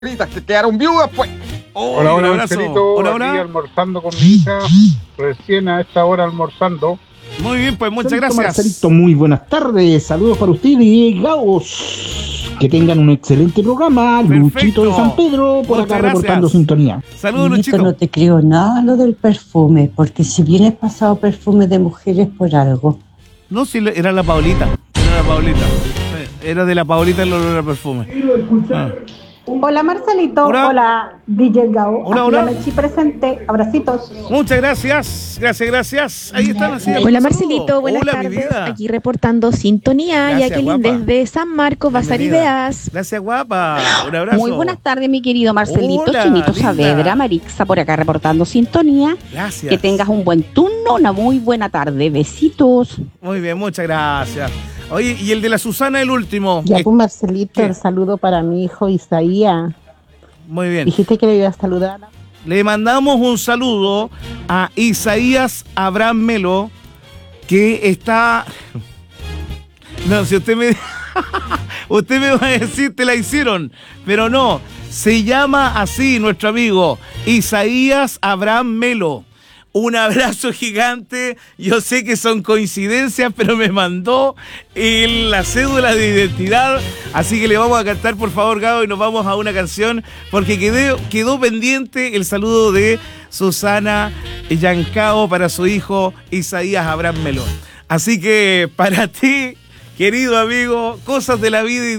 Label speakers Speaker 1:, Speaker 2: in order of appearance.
Speaker 1: que quedaron viudas, pues.
Speaker 2: Oh,
Speaker 3: Hola,
Speaker 2: un
Speaker 3: hola,
Speaker 2: abrazo.
Speaker 3: Angelito.
Speaker 2: Hola,
Speaker 3: Aquí
Speaker 2: hola.
Speaker 3: almorzando con mi hija. Recién a esta hora almorzando.
Speaker 2: Muy bien, pues muchas
Speaker 4: Marcelito,
Speaker 2: gracias.
Speaker 4: Marcelito, muy buenas tardes. Saludos para ustedes y Gaos. Que tengan un excelente programa.
Speaker 2: Perfecto.
Speaker 4: Luchito de San Pedro, por
Speaker 2: Muchas
Speaker 4: acá reportando
Speaker 2: gracias.
Speaker 4: sintonía.
Speaker 2: Saludos,
Speaker 5: Niñito,
Speaker 2: Luchito.
Speaker 5: no te creo nada lo del perfume, porque si bien he pasado perfume de mujeres por algo.
Speaker 2: No, sí, era la Paulita. Era la Paulita. Era de la Paulita el olor a perfume. Ah.
Speaker 6: Hola Marcelito,
Speaker 2: Hola.
Speaker 6: hola DJ Gao,
Speaker 2: Hola,
Speaker 6: aquí
Speaker 2: hola.
Speaker 6: la Mechi presente, abracitos.
Speaker 2: Muchas gracias. Gracias. Ahí están así.
Speaker 7: Hola
Speaker 2: Saludos.
Speaker 7: Marcelito, buenas
Speaker 2: Hola, mi
Speaker 7: tardes.
Speaker 2: vida.
Speaker 7: Aquí reportando sintonía.
Speaker 2: Gracias,
Speaker 7: Jacqueline
Speaker 2: guapa.
Speaker 7: desde San Marcos, Bazar
Speaker 2: Bienvenida.
Speaker 7: Ideas.
Speaker 2: Gracias, guapa. Un abrazo.
Speaker 8: Muy buenas tardes, mi querido Marcelito.
Speaker 2: Hola,
Speaker 8: Chinito
Speaker 2: linda.
Speaker 8: Saavedra, Marixa, por acá reportando sintonía.
Speaker 2: Gracias.
Speaker 8: Que tengas un buen turno, una muy buena tarde. Besitos.
Speaker 2: Muy bien, muchas gracias. Oye, y el de la Susana, el último.
Speaker 6: Ya pues Marcelito,
Speaker 2: ¿Qué?
Speaker 6: el saludo para mi hijo Isaías.
Speaker 2: Muy bien.
Speaker 6: Dijiste que le iba a saludar.
Speaker 2: Le mandamos un saludo a Isaías Abraham Melo, que está... No, si usted me... usted me va a decir, te la hicieron, pero no. Se llama así nuestro amigo, Isaías Abraham Melo. Un abrazo gigante. Yo sé que son coincidencias, pero me mandó la cédula de identidad. Así que le vamos a cantar, por favor, Gabo, y nos vamos a una canción, porque quedó pendiente el saludo de Susana Yancao para su hijo Isaías Abraham Melo. Así que para ti, querido amigo, cosas de la vida y